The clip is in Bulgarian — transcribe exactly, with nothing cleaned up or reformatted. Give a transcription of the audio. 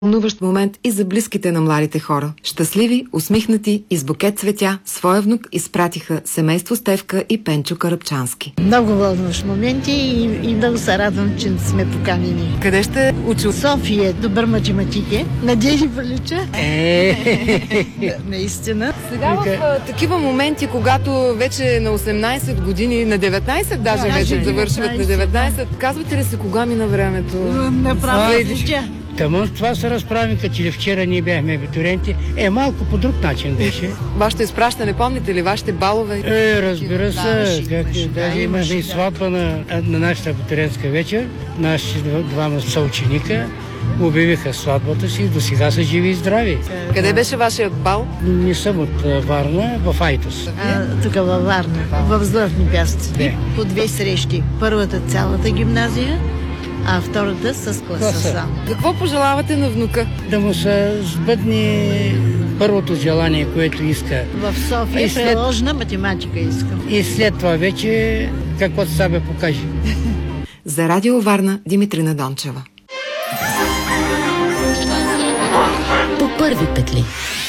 Вълнуващ момент и за близките на младите хора. Щастливи, усмихнати и с букет цветя, своя внук изпратиха семейство Стевка и Пенчо Карапчански. Много вълнуващ моменти и, и много се радвам, че сме поканени. Къде ще учи? София, добър математик е. Надежди прилича. Е, наистина. Сега в а, такива моменти, когато вече на осемнайсет години, на деветнайсет даже Да, вече да, завършват на деветнайсет, казвате ли си кога мина времето? Направо тече. Тъмън това се разправим, като че ли вчера ние бяхме абитуриенти. Е, малко по друг начин беше. Вашето изпращане, помните ли? Вашите балове? Е, разбира се. Да, Как, имаше, даже да, имахме и имаше, сватба на, на нашата абитуриентска вечер. Нашите двама съученика обявиха сватбата си. До сега са живи и здрави. Къде беше вашият бал? Не съм от а, Варна, в Айтос. А, тук във Варна, в Златни пясъци. Да. По две срещи. Първата цялата гимназия, а втората с класа Класа. само. Какво пожелавате на внука? Да му се сбъдне първото желание, което иска. В София И след- приложна математика искам. И след това вече каквото себе покаже. За Радио Варна, Димитрина Дончева. По първи петли.